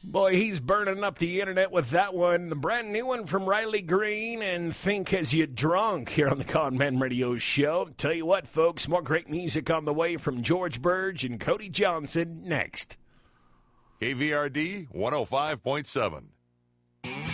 Boy, he's burning up the internet with that one. The brand new one from Riley Green and Think As You Drunk here on the Con Man Radio Show. Tell you what, folks, more great music on the way from George Burge and Cody Johnson next. KVRD 105.7.